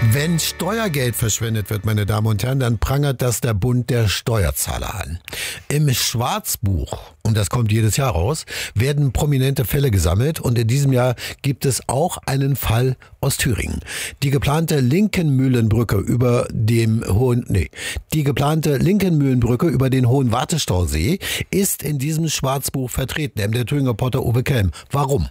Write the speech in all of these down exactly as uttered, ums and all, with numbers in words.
Wenn Steuergeld verschwendet wird, meine Damen und Herren, dann prangert das der Bund der Steuerzahler an. Im Schwarzbuch, und das kommt jedes Jahr raus, werden prominente Fälle gesammelt und in diesem Jahr gibt es auch einen Fall aus Thüringen. Die geplante Linkenmühlenbrücke über dem Hohen, nee, die geplante Linkenmühlenbrücke über den Hohen Wartestausee ist in diesem Schwarzbuch vertreten, dem der Thüringer Reporter Uwe Kelm. Warum?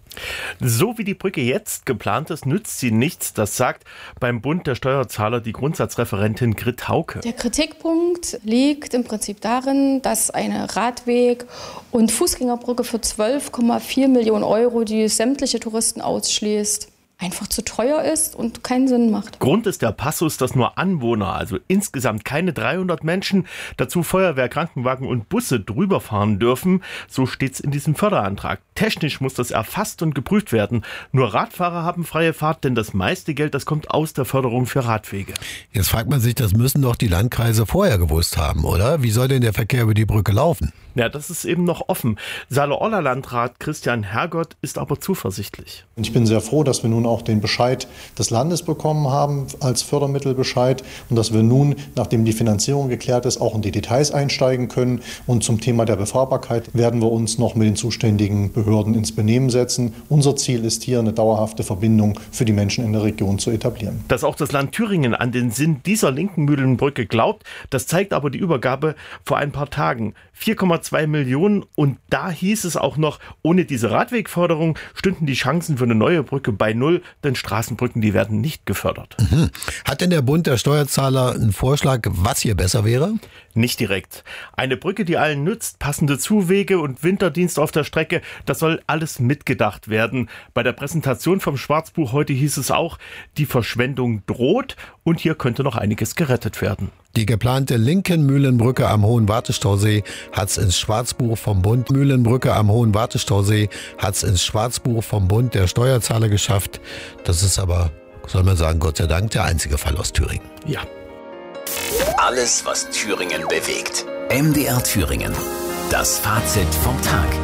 So wie die Brücke jetzt geplant ist, nützt sie nichts. Das sagt beim Bund der Steuerzahler die Grundsatzreferentin Grit Hauke. Der Kritikpunkt liegt im Prinzip darin, dass eine Radweg- und Fußgängerbrücke für zwölf Komma vier Millionen Euro, die sämtliche Touristen ausschließt, einfach zu teuer ist und keinen Sinn macht. Grund ist der Passus, dass nur Anwohner, also insgesamt keine dreihundert Menschen, dazu Feuerwehr, Krankenwagen und Busse drüber fahren dürfen. So steht's in diesem Förderantrag. Technisch muss das erfasst und geprüft werden. Nur Radfahrer haben freie Fahrt, denn das meiste Geld, das kommt aus der Förderung für Radwege. Jetzt fragt man sich, das müssen doch die Landkreise vorher gewusst haben, oder? Wie soll denn der Verkehr über die Brücke laufen? Ja, das ist eben noch offen. Saale-Orla-Landrat Christian Hergott ist aber zuversichtlich. Ich bin sehr froh, dass wir nun auch den Bescheid des Landes bekommen haben als Fördermittelbescheid und dass wir nun, nachdem die Finanzierung geklärt ist, auch in die Details einsteigen können. Und zum Thema der Befahrbarkeit werden wir uns noch mit den zuständigen Behörden ins Benehmen setzen. Unser Ziel ist hier, eine dauerhafte Verbindung für die Menschen in der Region zu etablieren. Dass auch das Land Thüringen an den Sinn dieser Linkenmühlenbrücke glaubt, das zeigt aber die Übergabe vor ein paar Tagen. vier Komma zwei Millionen, und da hieß es auch noch, ohne diese Radwegförderung stünden die Chancen für eine neue Brücke bei null, denn Straßenbrücken, die werden nicht gefördert. Mhm. Hat denn der Bund der Steuerzahler einen Vorschlag, was hier besser wäre? Nicht direkt. Eine Brücke, die allen nützt, passende Zuwege und Winterdienst auf der Strecke, das soll alles mitgedacht werden. Bei der Präsentation vom Schwarzbuch heute hieß es auch, die Verschwendung droht und hier könnte noch einiges gerettet werden. Die geplante Linkenmühlenbrücke am Hohen Wartestausee hat's ins Schwarzbuch vom Bund. Mühlenbrücke am Hohen Wartestausee hat's ins Schwarzbuch vom Bund der Steuerzahler geschafft. Das ist aber, soll man sagen, Gott sei Dank der einzige Fall aus Thüringen. Ja. Alles, was Thüringen bewegt. M D R Thüringen. Das Fazit vom Tag.